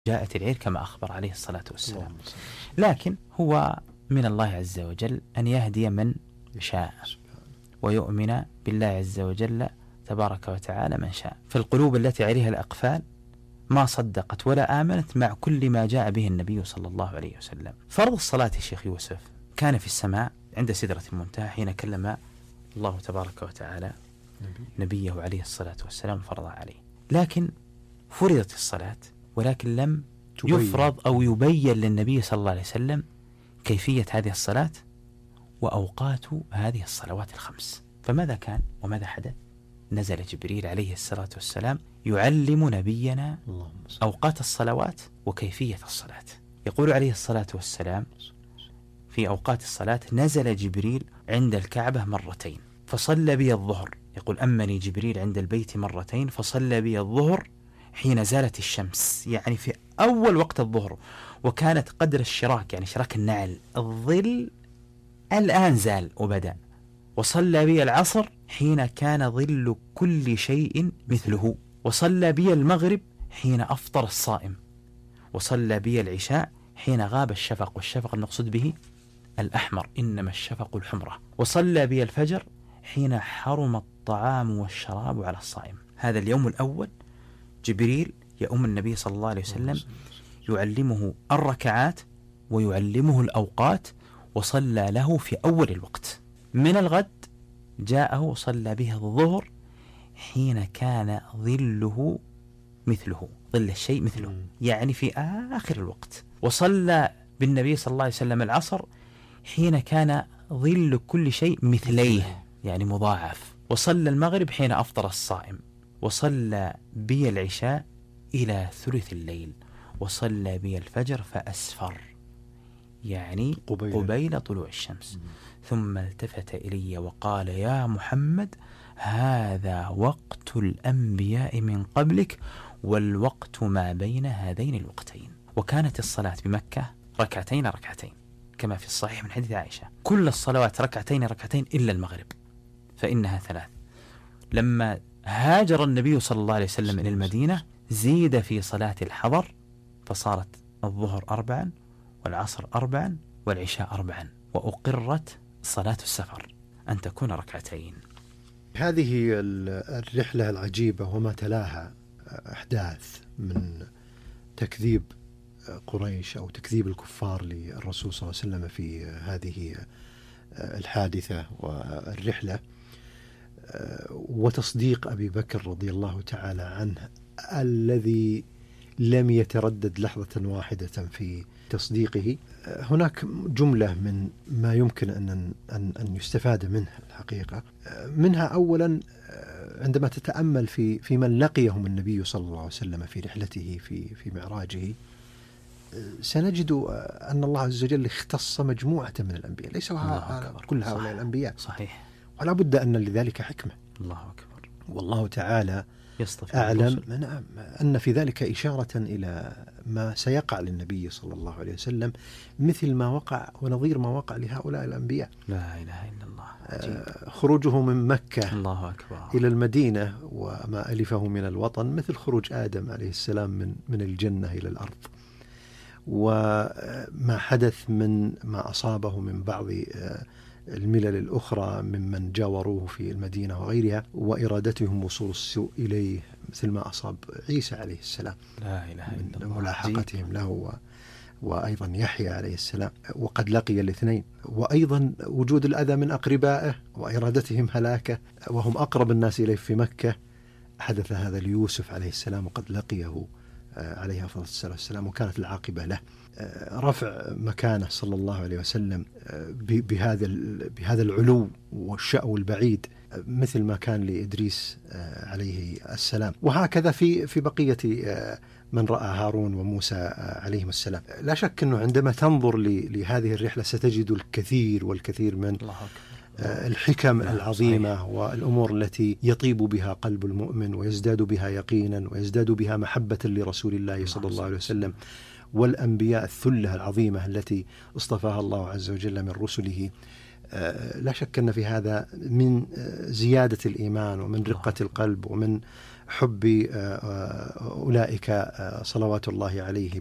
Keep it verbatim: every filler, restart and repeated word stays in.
جاءت العير كما أخبر عليه الصلاة والسلام. لكن هو من الله عز وجل أن يهدي من شاء ويؤمن بالله عز وجل تبارك وتعالى من شاء. فالقلوب التي عليها الأقفال ما صدقت ولا آمنت مع كل ما جاء به النبي صلى الله عليه وسلم. فرض الصلاة يا شيخ يوسف كان في السماء عند سدرة المنتهى حين كلم الله تبارك وتعالى نبيه عليه الصلاة والسلام فرض عليه. لكن فرضت الصلاة ولكن لم يفرض أو يبين للنبي صلى الله عليه وسلم كيفية هذه الصلاة وأوقات هذه الصلوات الخمس. فماذا كان وماذا حدث؟ نزل جبريل عليه الصلاة والسلام يعلم نبينا أوقات الصلوات وكيفية الصلاة. يقول عليه الصلاة والسلام في أوقات الصلاة: نزل جبريل عند الكعبة مرتين فصلى بي الظهر. يقول: أمني جبريل عند البيت مرتين فصلى بي الظهر حين زالت الشمس، يعني في أول وقت الظهر، وكانت قدر الشراك يعني شراك النعل الظل الآن زال وبدأ. وصلى بي العصر حين كان ظل كل شيء مثله. وصلى بي المغرب حين أفطر الصائم. وصلى بي العشاء حين غاب الشفق، والشفق المقصود به الأحمر، إنما الشفق الحمرة. وصلى بي الفجر حين حرم الطعام والشراب على الصائم. هذا اليوم الأول جبريل يؤم النبي صلى الله عليه وسلم يعلمه الركعات ويعلمه الأوقات، وصلى له في أول الوقت. من الغد جاءه وصلى به الظهر حين كان ظله مثله، ظل الشيء مثله، يعني في آخر الوقت. وصلى بالنبي صلى الله عليه وسلم العصر حين كان ظل كل شيء مثليه، يعني مضاعف. وصلى المغرب حين أفطر الصائم. وصلى بي العشاء إلى ثلث الليل. وصلى بي الفجر فأسفر، يعني قبيل, قبيل طلوع الشمس. مم. ثم التفت إلي وقال: يا محمد، هذا وقت الأنبياء من قبلك والوقت ما بين هذين الوقتين. وكانت الصلاة بمكة ركعتين ركعتين كما في الصحيح من حديث عائشة. كل الصلوات ركعتين ركعتين إلا المغرب فإنها ثلاث. لما هاجر النبي صلى الله عليه وسلم إلى المدينة زيد في صلاة الحضر فصارت الظهر أربعا والعصر أربعا والعشاء أربعا. وأقرت صلاة السفر أن تكون ركعتين. هذه الرحلة العجيبة وما تلاها أحداث من تكذيب قريش أو تكذيب الكفار للرسول صلى الله عليه وسلم في هذه الحادثة والرحلة، وتصديق أبي بكر رضي الله تعالى عنه الذي لم يتردد لحظة واحدة في تصديقه. هناك جملة من ما يمكن أن أن أن يستفاد منها الحقيقة. منها أولا عندما تتأمل في في من لقيهم النبي صلى الله عليه وسلم في رحلته في في معراجه، سنجد أن الله عز وجل اختص مجموعة من الأنبياء، ليس كل هؤلاء الأنبياء. صحيح. ولا بد أن لذلك حكمة. الله أكبر. والله تعالى أعلم نعم أن في ذلك إشارة إلى ما سيقع للنبي صلى الله عليه وسلم مثل ما وقع ونظير ما وقع لهؤلاء الأنبياء. لا إله إلا الله. آه خروجه من مكة الله أكبر إلى المدينة وما ألفه من الوطن مثل خروج آدم عليه السلام من من الجنة إلى الأرض. وما حدث من ما أصابه من بعض آه الملل الأخرى ممن جاوروه في المدينة وغيرها، وإرادتهم وصول السوء إليه مثل ما أصاب عيسى عليه السلام لا إله إلا الله، ملاحقتهم له، وأيضا يحيى عليه السلام، وقد لقي الاثنين. وأيضا وجود الأذى من أقربائه وإرادتهم هلاكه وهم أقرب الناس إليه في مكة. حدث هذا ليوسف عليه السلام وقد لقيه عليه أفضل الصلاة والسلام، وكانت العاقبة له رفع مكانه صلى الله عليه وسلم بهذا بهذا العلو والشأو البعيد مثل ما كان لإدريس عليه السلام. وهكذا في في بقية من رأى هارون وموسى عليهم السلام. لا شك أنه عندما تنظر لهذه الرحلة ستجد الكثير والكثير من الحكم العظيمة والأمور التي يطيب بها قلب المؤمن ويزداد بها يقينا ويزداد بها محبة لرسول الله صلى الله عليه وسلم، والأنبياء الثلة العظيمة التي اصطفاها الله عز وجل من رسله. لا شك أن في هذا من زيادة الإيمان ومن رقة القلب ومن حب أولئك صلوات الله عليه